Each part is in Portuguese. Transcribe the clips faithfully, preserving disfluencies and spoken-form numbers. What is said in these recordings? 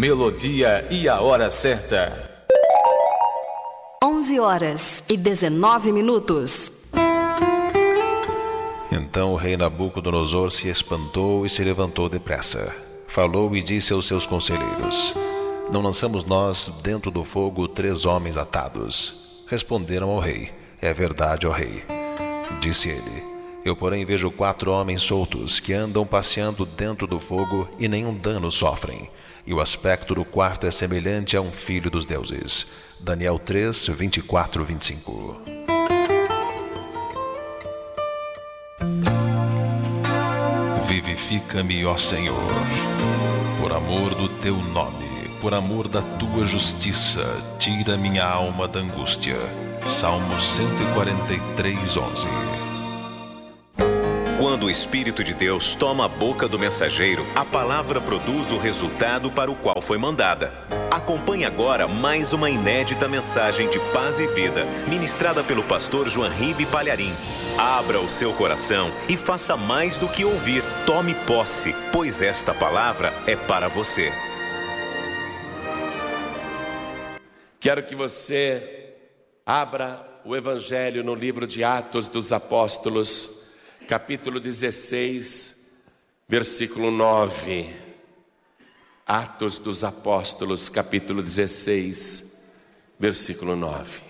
melodia e a hora certa. onze horas e dezenove minutos. Então o rei Nabucodonosor se espantou e se levantou depressa. Falou e disse aos seus conselheiros: Não lançamos nós dentro do fogo três homens atados? Responderam ao rei: É verdade, ó rei. Disse ele: Eu, porém, vejo quatro homens soltos que andam passeando dentro do fogo e nenhum dano sofrem. E o aspecto do quarto é semelhante a um filho dos deuses. Daniel três, vinte e quatro, vinte e cinco. Vivifica-me, ó Senhor, por amor do teu nome, por amor da tua justiça, tira minha alma da angústia. Salmo cento e quarenta e três, onze. Quando o Espírito de Deus toma a boca do mensageiro, a palavra produz o resultado para o qual foi mandada. Acompanhe agora mais uma inédita mensagem de paz e vida, ministrada pelo pastor João Ribe Palharim. Abra o seu coração e faça mais do que ouvir. Tome posse, pois esta palavra é para você. Quero que você abra o Evangelho no livro de Atos dos Apóstolos, capítulo dezesseis, versículo nove. Atos dos Apóstolos, capítulo dezesseis, versículo nove.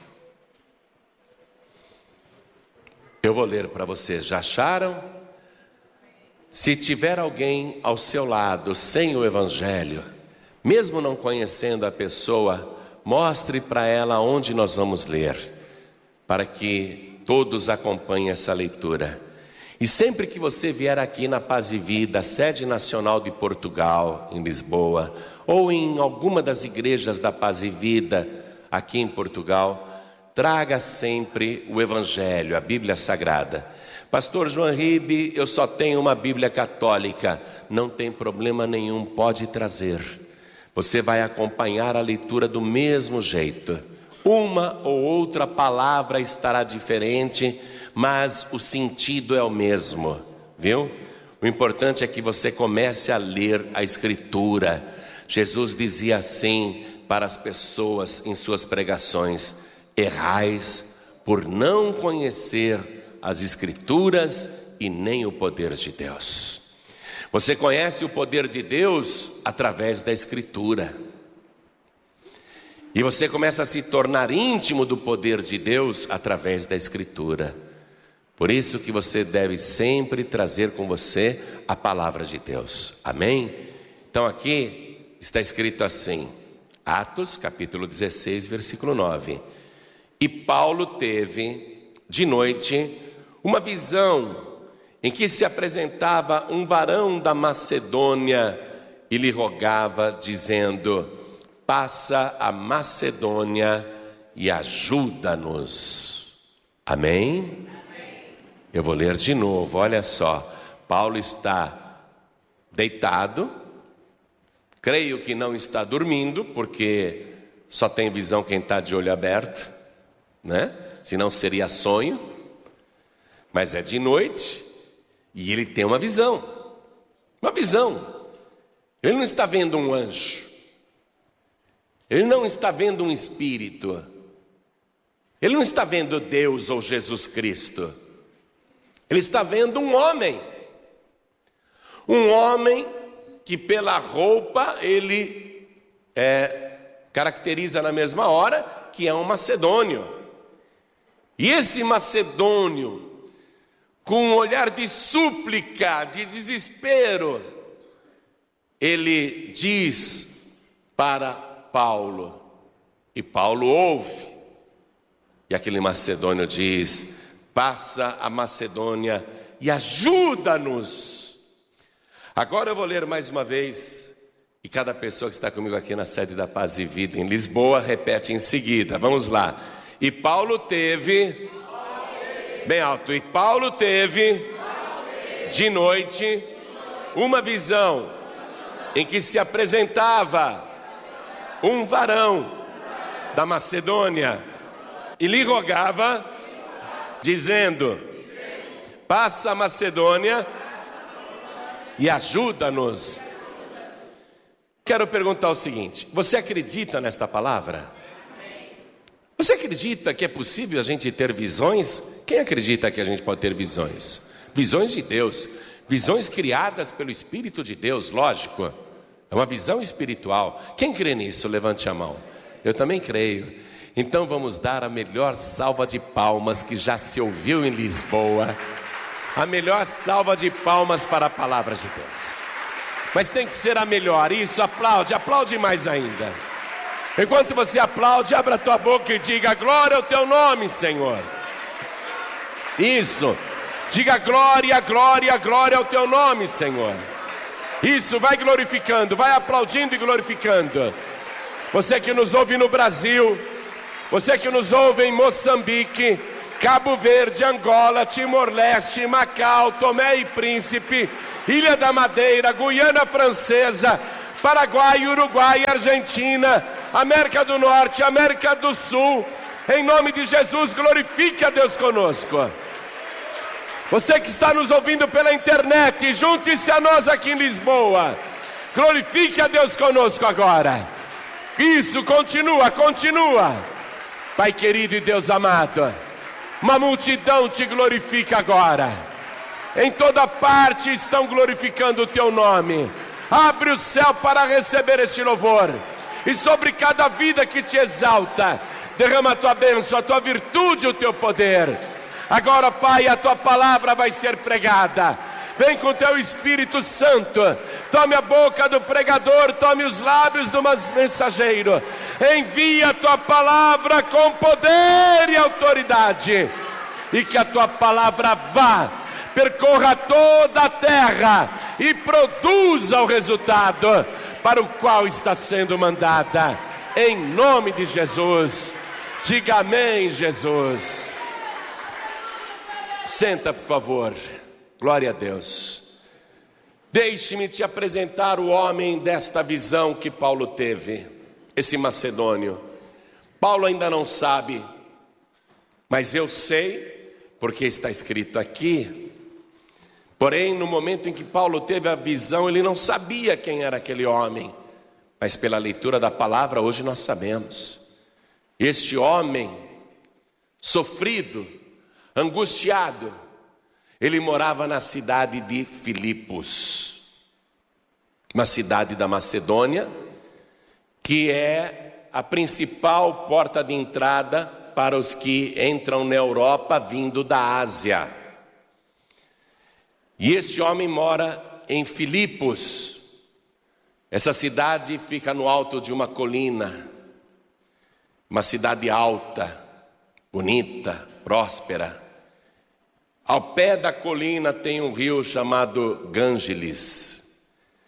Eu vou ler para vocês. Já acharam? Se tiver alguém ao seu lado sem o Evangelho, mesmo não conhecendo a pessoa, mostre para ela onde nós vamos ler, para que todos acompanhem essa leitura. E sempre que você vier aqui na Paz e Vida, sede nacional de Portugal, em Lisboa, ou em alguma das igrejas da Paz e Vida, aqui em Portugal, traga sempre o Evangelho, a Bíblia Sagrada. Pastor João Ribe, eu só tenho uma Bíblia católica. Não tem problema nenhum, pode trazer. Você vai acompanhar a leitura do mesmo jeito. Uma ou outra palavra estará diferente, mas o sentido é o mesmo, viu? O importante é que você comece a ler a Escritura. Jesus dizia assim para as pessoas em suas pregações: errais por não conhecer as Escrituras e nem o poder de Deus. Você conhece o poder de Deus através da Escritura. E você começa a se tornar íntimo do poder de Deus através da Escritura. Por isso que você deve sempre trazer com você a palavra de Deus. Amém? Então aqui está escrito assim, Atos capítulo dezesseis, versículo nove. E Paulo teve de noite uma visão em que se apresentava um varão da Macedônia e lhe rogava, dizendo: passa a Macedônia e ajuda-nos. Amém? Eu vou ler de novo, olha só. Paulo está deitado, creio que não está dormindo, porque só tem visão quem está de olho aberto, né? Senão seria sonho. Mas é de noite e ele tem uma visão, uma visão. Ele não está vendo um anjo, ele não está vendo um espírito, ele não está vendo Deus ou Jesus Cristo. Ele está vendo um homem, um homem que pela roupa ele é, caracteriza na mesma hora que é um macedônio. E esse macedônio, com um olhar de súplica, de desespero, ele diz para Paulo, e Paulo ouve, e aquele macedônio diz: passa a Macedônia e ajuda-nos. Agora eu vou ler mais uma vez, e cada pessoa que está comigo aqui na sede da Paz e Vida em Lisboa repete em seguida. Vamos lá. E Paulo teve, bem alto, e Paulo teve de noite uma visão em que se apresentava um varão da Macedônia e lhe rogava, dizendo: passa a Macedônia e ajuda-nos. quero perguntar o seguinte: você acredita nesta palavra? Você acredita que é possível a gente ter visões? Quem acredita que a gente pode ter visões? Visões de Deus, visões criadas pelo Espírito de Deus, lógico. É uma visão espiritual. Quem crê nisso? Levante a mão. Eu também creio. Então vamos dar a melhor salva de palmas que já se ouviu em Lisboa. A melhor salva de palmas para a palavra de Deus. Mas tem que ser a melhor. Isso, aplaude, aplaude mais ainda. Enquanto você aplaude, abra a tua boca e diga: glória ao teu nome, Senhor. Isso. Diga glória, glória, glória ao teu nome, Senhor. Isso, vai glorificando, vai aplaudindo e glorificando. Você que nos ouve no Brasil, você que nos ouve em Moçambique, Cabo Verde, Angola, Timor-Leste, Macau, Tomé e Príncipe, Ilha da Madeira, Guiana Francesa, Paraguai, Uruguai, Argentina, América do Norte, América do Sul, em nome de Jesus, glorifique a Deus conosco. Você que está nos ouvindo pela internet, junte-se a nós aqui em Lisboa. Glorifique a Deus conosco agora. Isso, continua, continua. Pai querido e Deus amado, uma multidão te glorifica agora. Em toda parte estão glorificando o teu nome. Abre o céu para receber este louvor. E sobre cada vida que te exalta, derrama a tua bênção, a tua virtude, o teu poder. Agora, Pai, a tua palavra vai ser pregada. Vem com teu Espírito Santo. Tome a boca do pregador, tome os lábios do mensageiro. Envia a tua palavra com poder e autoridade. E que a tua palavra vá, percorra toda a terra e produza o resultado para o qual está sendo mandada. Em nome de Jesus. Diga amém, Jesus. Senta, por favor. Glória a Deus. Deixe-me te apresentar o homem desta visão que Paulo teve, esse macedônio. Paulo ainda não sabe, mas eu sei, porque está escrito aqui. Porém, no momento em que Paulo teve a visão, ele não sabia quem era aquele homem. Mas pela leitura da palavra, hoje nós sabemos. Este homem, sofrido, angustiado, ele morava na cidade de Filipos, uma cidade da Macedônia, que é a principal porta de entrada para os que entram na Europa vindo da Ásia. E este homem mora em Filipos. Essa cidade fica no alto de uma colina, uma cidade alta, bonita, próspera. Ao pé da colina tem um rio chamado Gângeles.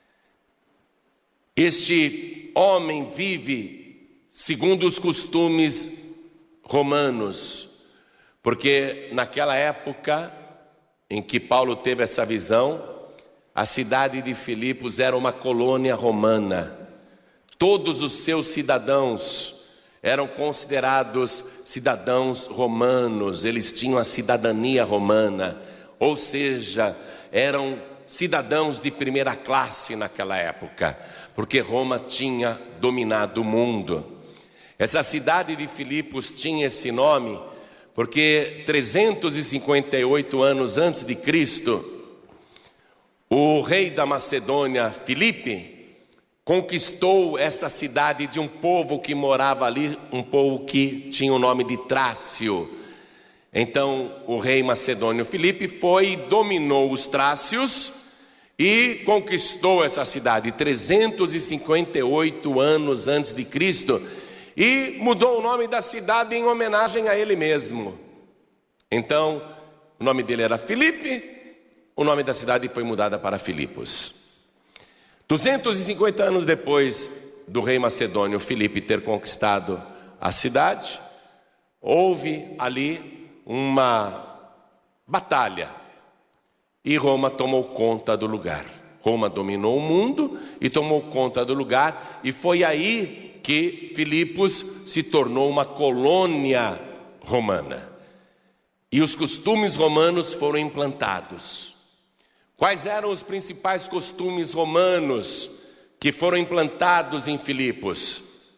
Este homem vive segundo os costumes romanos, porque naquela época em que Paulo teve essa visão, a cidade de Filipos era uma colônia romana. Todos os seus cidadãos eram considerados cidadãos romanos, eles tinham a cidadania romana, ou seja, eram cidadãos de primeira classe naquela época, porque Roma tinha dominado o mundo. Essa cidade de Filipos tinha esse nome porque trezentos e cinquenta e oito anos antes de Cristo, o rei da Macedônia, Filipe, conquistou essa cidade de um povo que morava ali, um povo que tinha o nome de Trácio. Então o rei macedônio Filipe foi e dominou os trácios e conquistou essa cidade trezentos e cinquenta e oito anos antes de Cristo e mudou o nome da cidade em homenagem a ele mesmo. Então o nome dele era Filipe, o nome da cidade foi mudada para Filipos. duzentos e cinquenta anos depois do rei macedônio Filipe ter conquistado a cidade, houve ali uma batalha e Roma tomou conta do lugar. Roma dominou o mundo e tomou conta do lugar, e foi aí que Filipos se tornou uma colônia romana. E os costumes romanos foram implantados. Quais eram os principais costumes romanos que foram implantados em Filipos,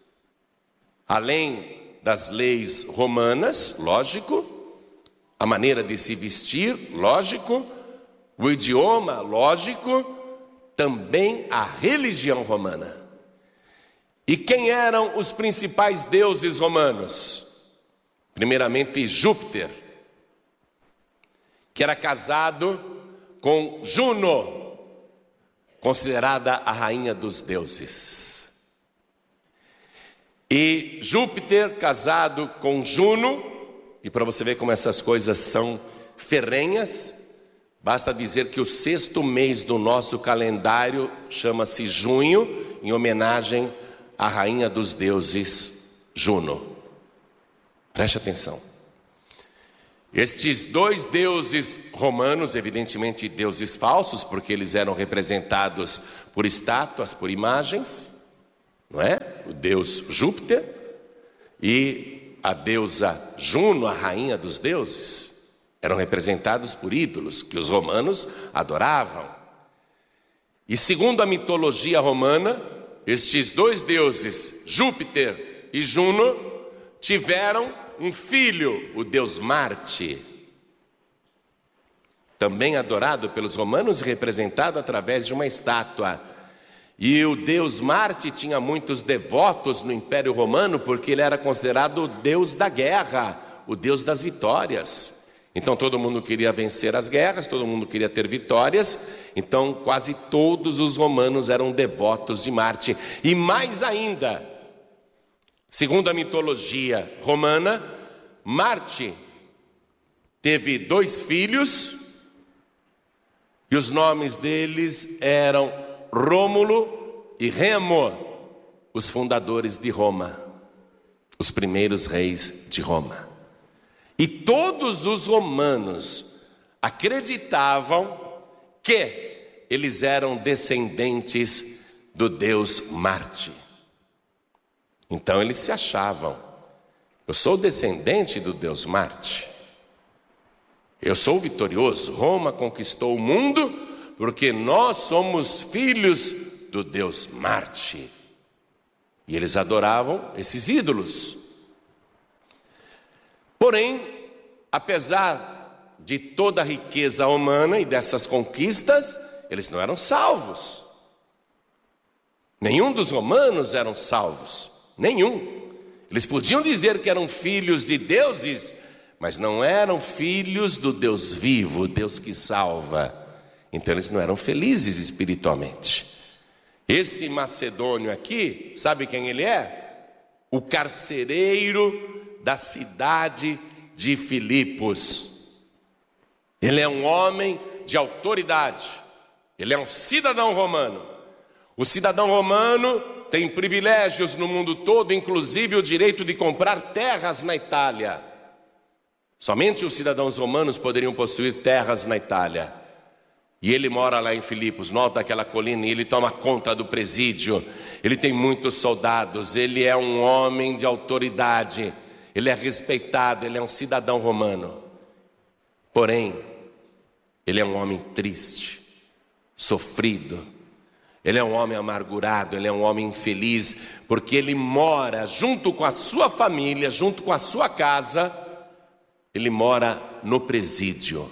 além das leis romanas, lógico, a maneira de se vestir, lógico, o idioma, lógico, também a religião romana. E quem eram os principais deuses romanos? Primeiramente Júpiter, que era casado com Juno, considerada a rainha dos deuses. E Júpiter casado com Juno, e para você ver como essas coisas são ferrenhas, basta dizer que o sexto mês do nosso calendário chama-se junho, em homenagem à rainha dos deuses, Juno. Preste atenção. Estes dois deuses romanos, evidentemente deuses falsos, porque eles eram representados por estátuas, por imagens, não é? O deus Júpiter e a deusa Juno, a rainha dos deuses, eram representados por ídolos que os romanos adoravam. E segundo a mitologia romana, estes dois deuses, Júpiter e Juno, tiveram um filho, o deus Marte, também adorado pelos romanos e representado através de uma estátua. E o deus Marte tinha muitos devotos no Império Romano, porque ele era considerado o deus da guerra, o deus das vitórias. Então todo mundo queria vencer as guerras, todo mundo queria ter vitórias, então quase todos os romanos eram devotos de Marte. E mais ainda, segundo a mitologia romana, Marte teve dois filhos, e os nomes deles eram Rômulo e Remo, os fundadores de Roma, os primeiros reis de Roma. E todos os romanos acreditavam que eles eram descendentes do deus Marte. Então eles se achavam: eu sou descendente do deus Marte, eu sou vitorioso, Roma conquistou o mundo porque nós somos filhos do deus Marte. E eles adoravam esses ídolos. Porém, apesar de toda a riqueza humana e dessas conquistas, eles não eram salvos. Nenhum dos romanos eram salvos, nenhum. Eles podiam dizer que eram filhos de deuses, mas não eram filhos do Deus vivo, o Deus que salva. Então eles não eram felizes espiritualmente. Esse macedônio aqui, sabe quem ele é? O carcereiro da cidade de Filipos. Ele é um homem de autoridade, ele é um cidadão romano. O cidadão romano tem privilégios no mundo todo, inclusive o direito de comprar terras na Itália. Somente os cidadãos romanos poderiam possuir terras na Itália. E ele mora lá em Filipos, no alto daquela colina, e ele toma conta do presídio. Ele tem muitos soldados, ele é um homem de autoridade, ele é respeitado, ele é um cidadão romano. Porém, ele é um homem triste, sofrido, ele é um homem amargurado, ele é um homem infeliz, porque ele mora junto com a sua família, junto com a sua casa, ele mora no presídio.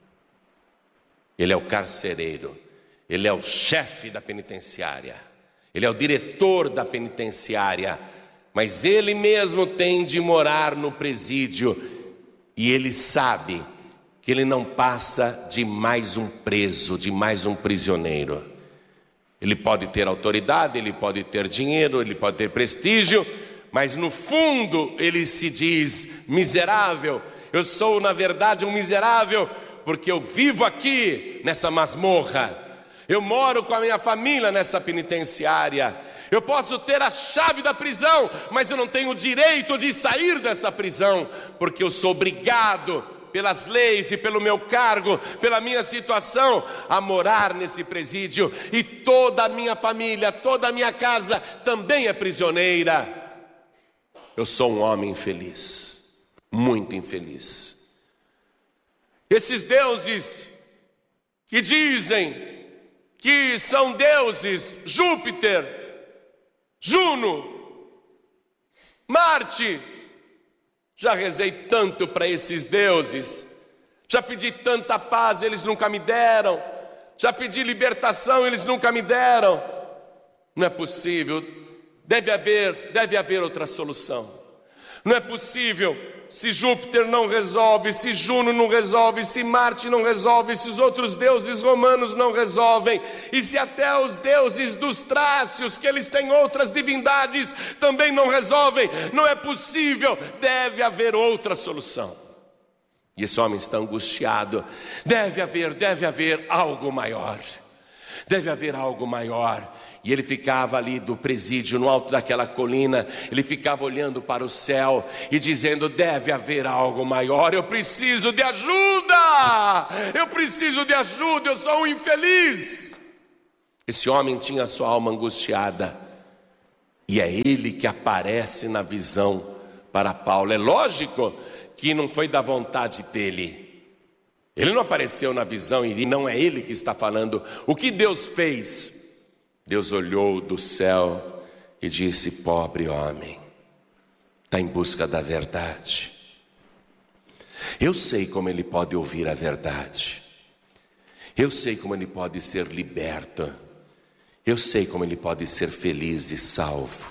Ele é o carcereiro, ele é o chefe da penitenciária, ele é o diretor da penitenciária, mas ele mesmo tem de morar no presídio, e ele sabe que ele não passa de mais um preso, de mais um prisioneiro. Ele pode ter autoridade, ele pode ter dinheiro, ele pode ter prestígio, mas no fundo ele se diz miserável. Eu sou na verdade um miserável, porque eu vivo aqui nessa masmorra, eu moro com a minha família nessa penitenciária, eu posso ter a chave da prisão, mas eu não tenho o direito de sair dessa prisão, porque eu sou obrigado pelas leis e pelo meu cargo, pela minha situação, a morar nesse presídio, e toda a minha família, toda a minha casa também é prisioneira. Eu sou um homem infeliz, muito infeliz. Esses deuses que dizem que são deuses, Júpiter, Juno, Marte. Já rezei tanto para esses deuses, já pedi tanta paz, eles nunca me deram, já pedi libertação, eles nunca me deram. Não é possível, deve haver, deve haver outra solução. Não é possível, se Júpiter não resolve, se Juno não resolve, se Marte não resolve, se os outros deuses romanos não resolvem, e se até os deuses dos Trácios, que eles têm outras divindades, também não resolvem. Não é possível, deve haver outra solução. E esse homem está angustiado. Deve haver, deve haver algo maior. Deve haver algo maior. E ele ficava ali do presídio, no alto daquela colina, ele ficava olhando para o céu e dizendo: deve haver algo maior, eu preciso de ajuda, eu preciso de ajuda, eu sou um infeliz. Esse homem tinha a sua alma angustiada, e é ele que aparece na visão para Paulo. É lógico que não foi da vontade dele, ele não apareceu na visão e não é ele que está falando. O que Deus fez? Deus olhou do céu e disse: pobre homem, está em busca da verdade. Eu sei como ele pode ouvir a verdade, eu sei como ele pode ser liberto, eu sei como ele pode ser feliz e salvo.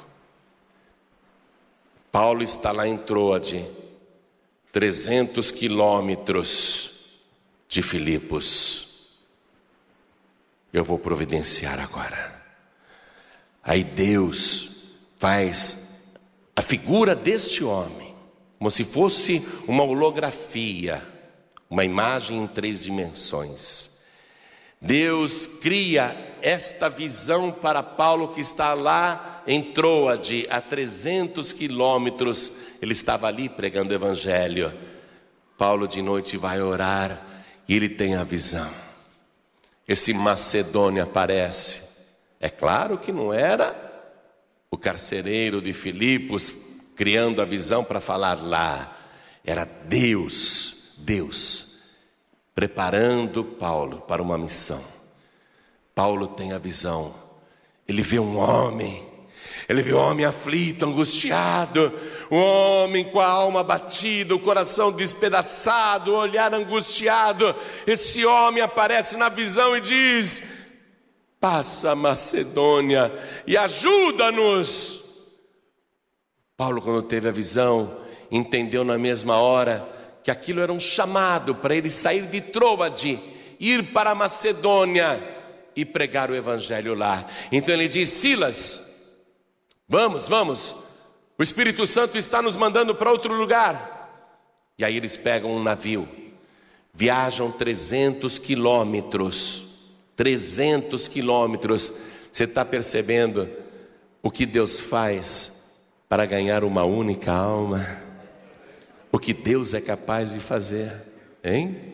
Paulo está lá em Troade, trezentos quilômetros de Filipos. Eu vou providenciar agora. Aí Deus faz a figura deste homem, como se fosse uma holografia, uma imagem em três dimensões. Deus cria esta visão para Paulo, que está lá em Troade, a trezentos quilômetros. Ele estava ali pregando o evangelho. Paulo de noite vai orar e ele tem a visão. Esse macedônio aparece. É claro que não era o carcereiro de Filipos criando a visão para falar lá. Era Deus, Deus, preparando Paulo para uma missão. Paulo tem a visão. Ele vê um homem, ele vê um homem aflito, angustiado, um homem com a alma batida, o coração despedaçado, o olhar angustiado. Esse homem aparece na visão e diz: passa a Macedônia e ajuda-nos. Paulo, quando teve a visão, entendeu na mesma hora que aquilo era um chamado para ele sair de Troade, ir para a Macedônia e pregar o evangelho lá. Então ele diz: Silas, vamos, vamos, o Espírito Santo está nos mandando para outro lugar. E aí eles pegam um navio, viajam trezentos quilômetros, trezentos quilômetros. Você está percebendo o que Deus faz para ganhar uma única alma? O que Deus é capaz de fazer, hein?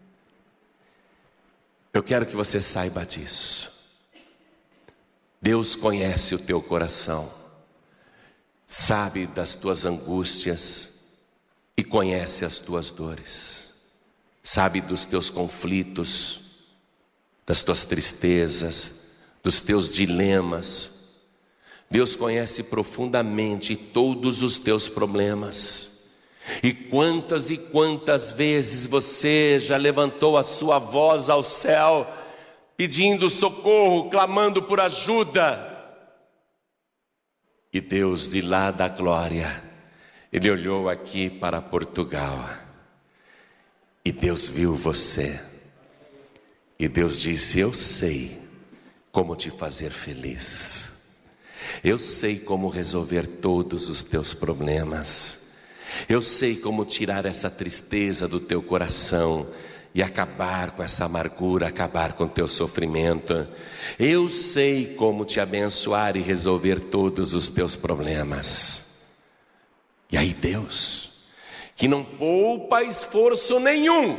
Eu quero que você saiba disso. Deus conhece o teu coração, sabe das tuas angústias e conhece as tuas dores, sabe dos teus conflitos, das tuas tristezas, dos teus dilemas. Deus conhece profundamente todos os teus problemas. E quantas e quantas vezes você já levantou a sua voz ao céu, pedindo socorro, clamando por ajuda. E Deus, de lá da glória, Ele olhou aqui para Portugal. E Deus viu você. E Deus disse: eu sei como te fazer feliz. Eu sei como resolver todos os teus problemas. Eu sei como tirar essa tristeza do teu coração e acabar com essa amargura, acabar com o teu sofrimento. Eu sei como te abençoar e resolver todos os teus problemas. E aí Deus, que não poupa esforço nenhum,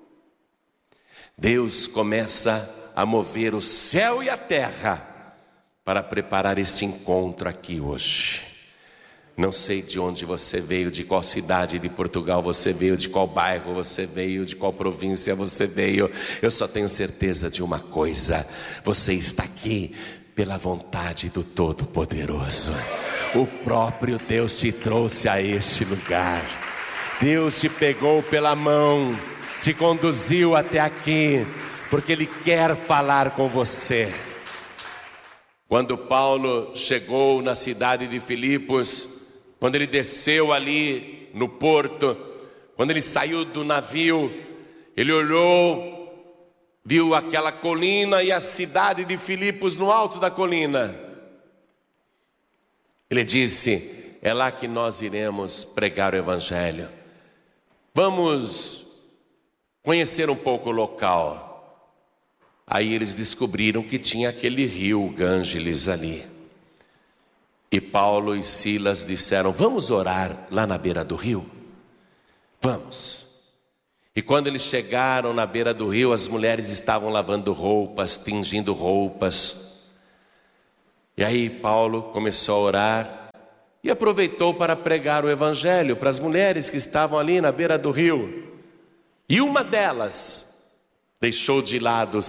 Deus começa a mover o céu e a terra para preparar este encontro aqui hoje. Não sei de onde você veio, de qual cidade de Portugal você veio, de qual bairro você veio, de qual província você veio. Eu só tenho certeza de uma coisa: você está aqui pela vontade do Todo-Poderoso. O próprio Deus te trouxe a este lugar. Deus te pegou pela mão, te conduziu até aqui, porque Ele quer falar com você. Quando Paulo chegou na cidade de Filipos, quando ele desceu ali no porto, quando ele saiu do navio, ele olhou, viu aquela colina e a cidade de Filipos no alto da colina. Ele disse: é lá que nós iremos pregar o evangelho. Vamos conhecer um pouco o local. Aí eles descobriram que tinha aquele rio Gângeles ali. E Paulo e Silas disseram: vamos orar lá na beira do rio? Vamos. E quando eles chegaram na beira do rio, as mulheres estavam lavando roupas, tingindo roupas. E aí Paulo começou a orar e aproveitou para pregar o evangelho para as mulheres que estavam ali na beira do rio. E uma delas deixou de lado